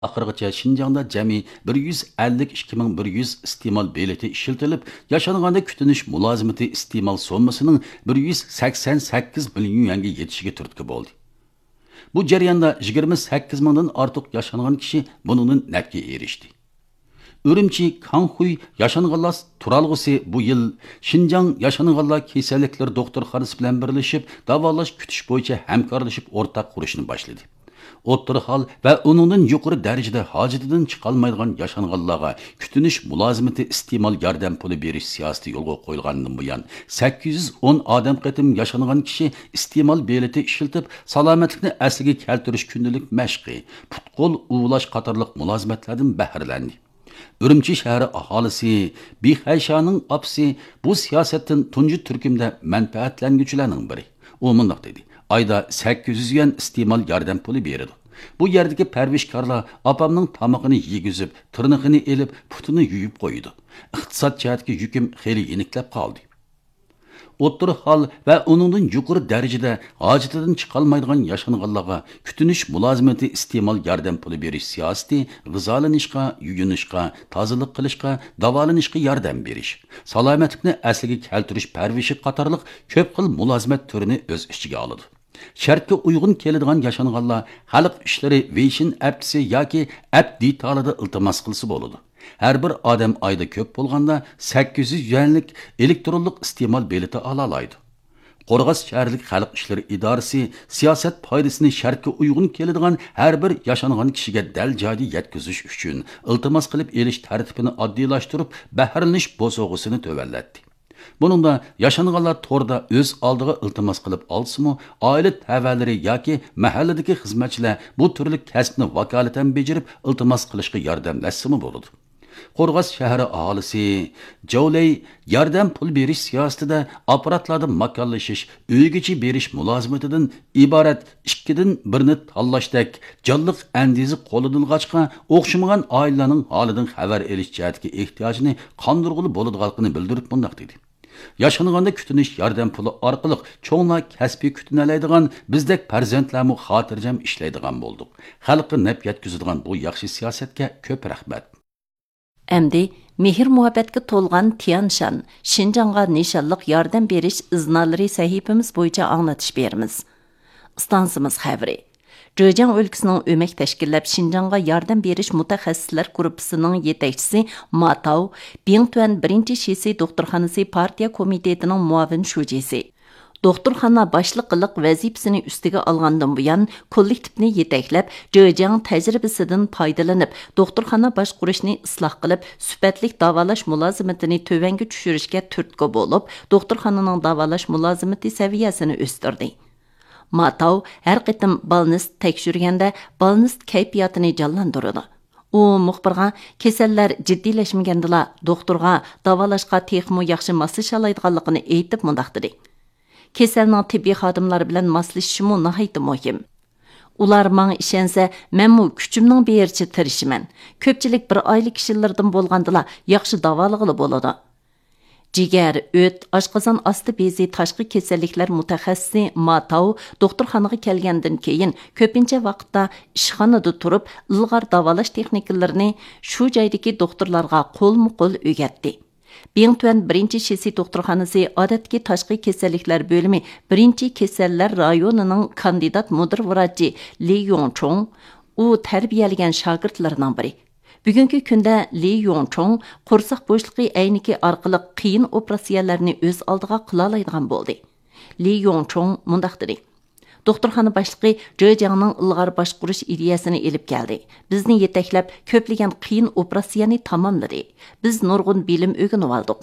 Ақырғыча Шинжаңда жәми 152.100 iste'mol beleti işletilip, yaşanğanda kütünüş mulazimati iste'mol sommasının 188 milyon yuanga yetişige turtki bo'ldi. Bu jarayonda 28 mingdan ortiq yaşanğan kishi bunun nafga erishdi. Ürümçi, Kanxuy yaşanğanlar turalğısı bu yıl Şinjan yaşanğanlar kesellikler doktorxonasi bilan birleşip, davolash kütüş bo'yicha hamkorlashib o'rtaq qurishni boshladi. O'ttir hal va uningdan yuqori darajada hojatidan chiqolmaydigan yaşanğanlarga kütünüş mulozimati iste'mol yordam puli berish siyosati yo'lga qo'yilganidan buyon 810 odam qatim yaşanğan kishi iste'mol beleti ishlatib, salomatlikni asliga keltirish kundalik mashqi, putqo'l uvlash qatorliq mulozimatlardan bahrilandi. Ürümçi şəhəri ahalisi, Bixayşanın apsi bu siyasetin tuncu Türkümdə mənfəətləngiçilərinin biri. O mundaq dedi. Ayda 800 yuan iste'mol yordam puli beradi. Bu yerdagi parvishkorlar apamning tamog'ini yegizib, tirnog'ini elib, putini yuyib qo'ydi. Iqtisod jihatga yukim xeyli yeniklab qoldi. O'ttir hal va uningdan yuqori darajada hojatidan chiqolmaydigan yaşanğanlarga kütünüş mulozimati iste'mol yordam puli berish siyosati g'izolanishga, yuyunishga, tozalik qilishga, davolanishga yordam berish, salomatlikni asliga keltirish parvishi qatorliq ko'p xil mulozimat turini o'z ichiga oladi. Shartga uyg'un keladigan yaşanğanlar xalq ishlari veyshin aptisi yoki apt detalida iltimos qilsa bo'ladi. Her bir adam ayda köp bolğanda 800 yuanlik elektronlik iste'mol beleti alalaydı. Qorğas şəhərlik xalq işləri idarəsi siyasət faydasını şərtə uyğun keladigan her bir yaşanğan kişiyə dəl joyda yetkizish üçün iltimos qilib elish tartibini oddiylaşdırıb bəhrlanish bozog'usini tövəllatdi. Buningda yaşanğanlar torda öz aldığı iltimos qilib olsa-mı, oila təvələri yoki mahalladagi xizmatchilar bu turli kasbni vakolatan bejarib iltimos qilishga yordamlashsa-mı bo'ladi. Qorğas şəhəri ahalisi Jowley yordam pul berish siyosatida aparatlardan makonlashish, uygacha berish mulozimatidan iborat ikkidan birini tanlashdek jonliq andizi qo'llanilg'achqa o'xshamagan oilalarning holidan xabar olish jihatiga ehtiyojini qondirg'ili bo'ladiganligini bildirib bundoq dedi. Yaşanğanda kütünüş yordam puli orqali cho'nglar kasbiy kütünalaydigan bizdek farzandlarmi xotirjam ishlaydigan bo'ldik. Xalqqa naf yetkazadigan bu yaxshi siyosatga ko'p rahmat. Әмді, мехір muhabbatga to'lgan Tianshan, Шинжаңға nishonliq yordam berish iznalari sahifamiz bo'yicha anglatish beramiz. Stansimiz xabari. Zhejiang o'lkasining o'mak tashkillab Шинжаңға yordam berish mutaxassislar guruhining yetakchisi Ma Tao, Bingtuan 1-Shisi doktorxonasi partiya komitetining muavin shujisi. Doktorxana başlıqlıq vəzifəsini üstüge alğandan buyan kollektivni yetaklab, Zhejiang təcrübəsindən faydalanıb, doktorxana başqurishni islah qilib, sübətlik davalash mulozimatini tövəngə düşürüşkə türtki bo'lib, doktorxananing davalash mulozimati saviyasini o'stirdi. Ma Tao har qitim balnist tekshirganda balnist kayfiyatini jonlantirdi. U muxbirga kasallar jiddiylashmagandila doktorga davalashga texmo yaxshi moslashalaydiganligini aytib mundaq dedi. Keselning tibbiy xodimlari bilan moslashishi nihoyat muhim. Ular menga ishonsa, menmu kuchimning bericha tirishiman. Ko'pchilik bir oylik kishilardan bo'lgandila yaxshi davolig'ili bo'ladi. Jigar, o't, oshqozon osti bezi tashqi kasalliklar mutaxassisi Ma Tao doktorxonaga kelgandan keyin ko'pincha vaqtda ishxonada turib, ilg'or davolash texnikalarini shu joydagi doktorlarga qo'lma-qo'l o'rgatdi. Bingtuan 1-Shisi doktorxonasi odatdagi tashqi kasalliklar bo'limi 1-Kasallar rayonining kandidat mudir vrachi Li Yongchong, u tarbiyalagan shogirdlarining biri. Bugungi kunda Li Yongchong qo'rsoq bo'shliqi ayniki orqali qiyin operatsiyalarni o'z oldiga qila oladigan bo'ldi. Li Yongchong mundaq dedi. Doktorxona boshlig'i Zhejiangning ilg'or boshqurish ideyasini elib keldi. Bizni yetaklab ko'plagan qiyin operatsiyani tamomladi. Biz nurg'un bilim o'rganib oldik.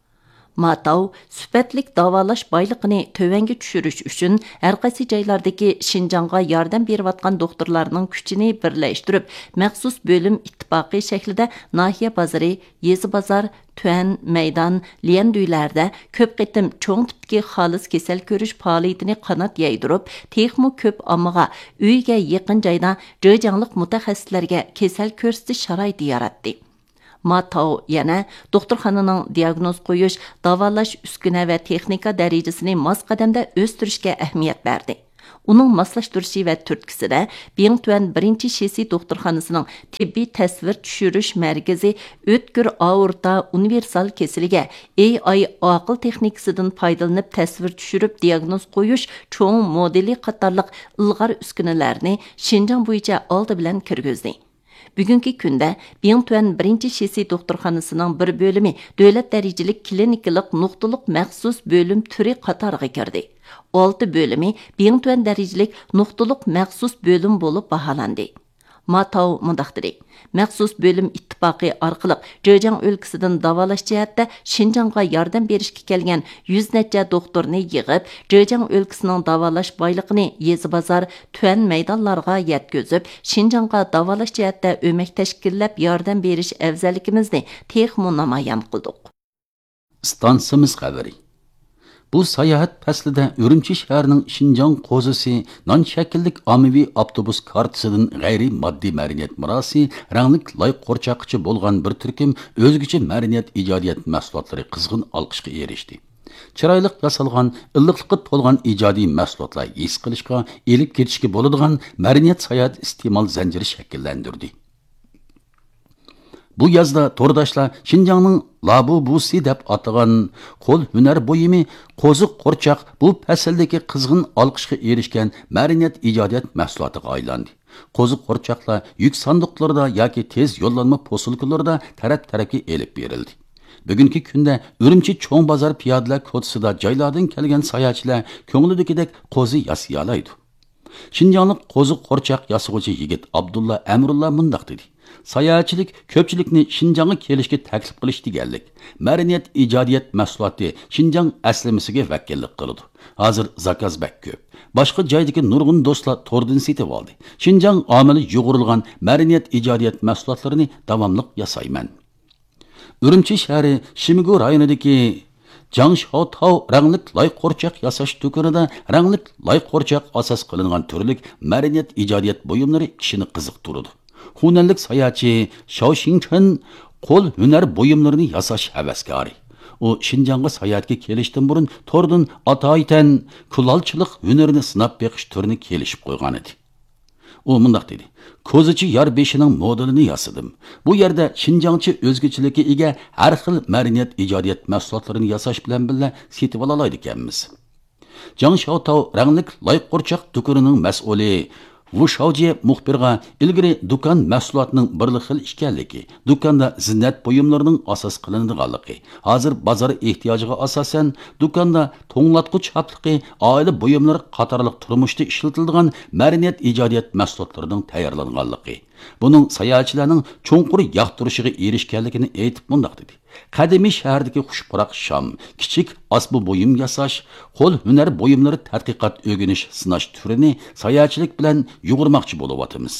Ma Tao sübətlik davalash boyliqini tövəngə düşürüş üçün hər qaysı joylardagi Шинжаңға yordam berayotgan doktorlarning kuchini birlashtirib, maxsus bo'lim ittifoqi shaklida nahiya bozori, yezi bozor, tuan, maydon, liyanduylarda ko'p qitim cho'ng tipdagi xolis kasal ko'rish faoliyatini qanot yaydirib, texmo ko'p ommaga uyga yaqin joyda Zhejianglik mutaxassislarga kasal ko'rsatish sharoiti yaratdi. Ma Tao yana doktorxonaning diagnoz qo'yish, davolash uskuna va texnika darajasini mos qadamda o'stirishga ahamiyat berdi. Uning moslashtirishi va turtkisida Bingtuan 1-Shesi doktorxonasining tibbiy tasvir tushirish markazi o'tkir aorta universal kasaliga AI aql texnikasidan foydalanib tasvir tushirib diagnoz qo'yish cho'ng modeli qatorliq ilg'or uskunalarni Xinjiang bo'yicha oldi bilan kirgizdi. Bugungi kunda Bingtuan 1-Shesi doktorxonasining bir bo'limi davlat darajalik klinikalik nuqtaliq maxsus bo'lim turi qatoriga kirdi. 6 bo'limi Bingtuan darajalik nuqtaliq maxsus bo'lim bo'lib baholandi. Matao mundaq dedi. Maxsus bo'lim ittifoqi orqali Zhejiang o'lkasidan davolash jihatda Xinjiangga yordam berishga kelgan 100 necha doktorni yig'ib, Zhejiang o'lkasining davolash boyligini yezi bozor, tuan maydonlarga yetkazib, Xinjiangga davolash jihatda o'mak tashkillab yordam berish afzalligimizni texmo namoyon qildik. Stansimiz xabari. Bu sayohat faslida Urumchi shahrining Xinjiang qo'zisi non shakllik ommaviy avtobus kartasidan g'ayri moddiy madaniyat mirosi, ranglik loy qo'rchoqchi bo'lgan bir turkum o'zgacha madaniyat ijodiyat mahsulotlari qizg'in olqishga erishdi. Chiroyli yasalgan, illiqlikqa to'lgan ijodiy mahsulotlar his qilishga, elib ketishga bo'ladigan madaniyat sayohat iste'mol zanjiri shakllantirdi. Bu yazda to'rdoshlar Xinjiangning Labubusi deb atagan qo'l hunar buyumi qo'ziq qo'rchoq bu fasldagi qizg'in olqishga erishgan madaniyat ijodiyat mahsulotiga aylandi. Qo'ziq qo'rchoqlar yuk sandiqlarda yoki tez yo'llanma posilkalarda taraf-tarafga elib berildi. Bugungi kunda Urumchi cho'ng bozor piyodalar ko'chisida joylardan kelgan sayohatchilar ko'nglidagidek qo'zi yasayolaydi. Xinjianglik qo'ziq qo'rchoq yasag'uvchi yigit Abdulla Amrullah mundaq dedi. Sayohatchilik ko'pchilikni Xinjiangga kelishga taklif qilish deganlik. Madaniyat ijodiyat mahsuloti Xinjiang aslimasiga vakillik qiladi. Hozir zakaz bak ko'p. Boshqa joydagi nurg'un do'stlar to'rdan setib oldi. Xinjiang omili yo'g'rilgan madaniyat ijodiyat mahsulotlarini davomli yasayman. Urumchi shahri Shimigu rayonidagi Jiangshao ranglik loy qo'rchoq yasash do'konida ranglik loy qo'rchoq asos qilingan turlik madaniyat ijodiyat buyumlari kishini qiziqtiradi. Hunanlik sayohatchi Shao Xingchen qo'l hunar buyumlarini yasash havaskori. U Xinjiangga sayohatga kelishdan burun to'rdan atoytan kulolchilik hunarini sinab beqish turini kelishib qo'ygan edi. U mundaq dedi. Ko'zichi yar beshining modelini yasadim. Bu yerda Xinjiangchi o'zgachilikka ega har xil madaniyat ijodiyat mahsulotlarini yasash bilan birga setib olaydi ekanmiz. Jiangshao ranglik loy qo'rchoq do'konining mas'uli Wu Shaoji muxbirga ilgari do'kon mahsulotining bir xil ekanligi, do'konda zinnat buyumlarining asos qilinadiganligi, hozir bozor ehtiyojiga asosan do'konda to'nglatqich hapligi, oila buyumlari qatorliq turmushda ishlatiladigan madaniyat ijodiyat mahsulotlarining tayyorlanganligi, buning sayohatchilarning cho'nqur yoqtirishiga erishganligini aytib mundaq dedi. Qadimiy shahardagi xushpuroq sham, kichik asbu buyum yasash, qo'l hunar buyumlari tadqiqot o'rganish, sinash turini sayohatchilik bilan yug'urmoqchi bo'lyapmiz.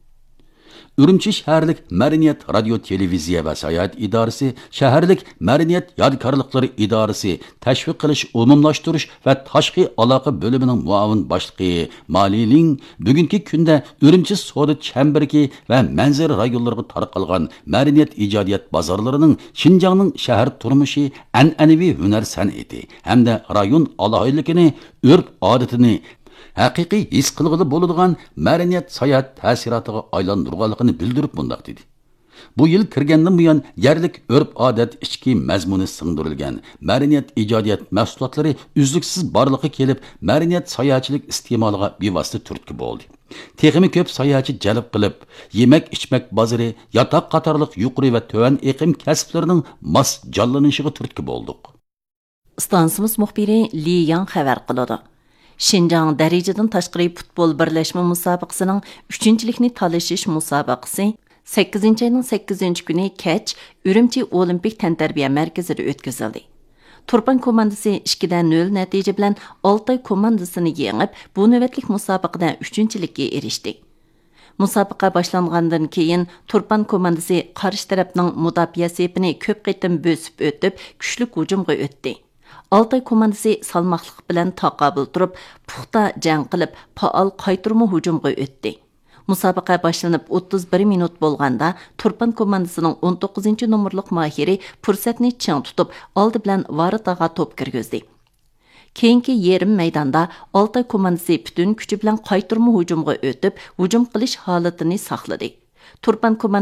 Urumchi shaharlik madaniyat radio televiziya va sayohat idorasi, shaharlik madaniyat yodgorliklari idorasi, tashviq qilish, umumlashtirish va tashqi aloqa bo'limining muavin boshlig'i Maliling bugungi kunda Urumchi savdo chambirki va manzar rayonlariga tarqalgan madaniyat ijodiyat bozorlarining Xinjiangning shahar turmushi, an'anaviy hunar san'ati hamda rayon alohidligini, urf odatini haqiqiy his qilg'ili bo'ladigan madaniyat sayohat ta'sirotiga aylantirganligini bildirib mundaq dedi. Bu yil kirgandan buyon yerlik urf odat ichki mazmuni singdirilgan madaniyat ijodiyat mahsulotlari uzluksiz borliqqa kelib, madaniyat sayohatchilik iste'moliga bevosita turtki bo'ldi. Texmi ko'p sayohatchi jalb qilib, yemak-ichmak bozori, yotoq qatorliq yuqori va tuvan iqlim kasblarining mos jonlanishiga turtki bo'ldik. Stansimiz muxbiri Li Yang xabar qiladi. Xinjiang darajadan tashqari futbol birlashma musobaqasining 3-likni talashish musobaqasi 8-ayning 8-kuni kech Urumchi Olimpik tantarbiya markazida o'tkazildi. Turpan komandasi 2-0 natija bilan Oltay komandasini yengib, bu navbatlik musobaqada 3-likka erishdi. Musobaqa boshlangandan keyin Turpan komandasi qarshi tarafning mudofaa sepini ko'p qitim bo'sib o'tib, kuchli hujumga o'tdi. Altay komandasi salmoqliq bilan taqobil turib, puxta jang qilib, faol qaytarma hujumga o'tdi. Musobaqa boshlanib 31 minut bo'lganda Turpan komandasining 19-nomerlik mahiri fursatni chang tutib, oldi bilan varitaga to'p kirgizdi. Keyinki yerim maydonda Altay komandasi butun kuchi bilan qaytarma hujumga o'tib, hujum qilish holatini saqladi. Turpan